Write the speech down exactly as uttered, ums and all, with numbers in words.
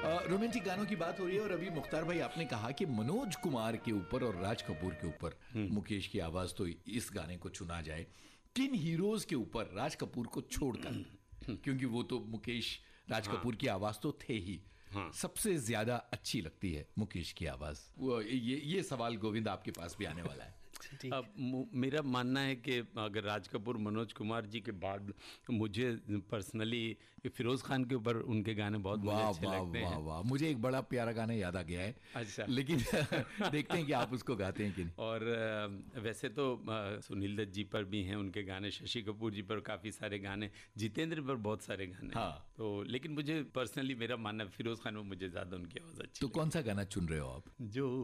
Romantic गानों की बात हो रही है और अभी मुख्तार भाई आपने कहा कि मनोज कुमार के ऊपर और राज कपूर के ऊपर मुकेश की आवाज तो इस गाने को चुना जाए, किन हीरोज के ऊपर राज कपूर को छोड़कर, क्योंकि वो तो मुकेश राज हाँ। कपूर की आवाज तो थे ही, हाँ। सबसे ज्यादा अच्छी लगती है मुकेश की आवाज? वो ये ये सवाल गोविंद आपके पास भी आने वाला है। अब मेरा मानना है कि अगर राज कपूर मनोज कुमार जी के बाद मुझे पर्सनली फिरोज खान के ऊपर उनके गाने बहुत मुझे अच्छे वाह लगते वाह हैं। वाह, मुझे एक बड़ा प्यारा गाना याद आ गया है। अच्छा। लेकिन देखते हैं कि आप उसको गाते हैं कि नहीं। और अ, वैसे तो अ, सुनील दत्त जी पर भी हैं उनके गाने, शशि कपूर जी पर काफ़ी सारे गाने, जितेंद्र पर बहुत सारे गाने। हाँ। तो लेकिन मुझे पर्सनली मेरा मानना फिरोज खान में मुझे ज़्यादा उनकी आवाज़ अच्छी तो कौन सा गाना चुन रहे हो आप? जो